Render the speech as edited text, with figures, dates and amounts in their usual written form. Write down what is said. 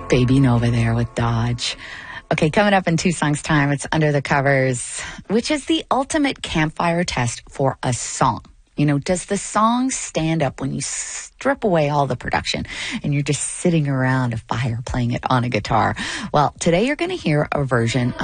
Baby Nova there with Dodge. Okay, coming up in 2 songs' time, it's Under the Covers, which is the ultimate campfire test for a song. You know, does the song stand up when you strip away all the production and you're just sitting around a fire playing it on a guitar? Well, today you're going to hear a version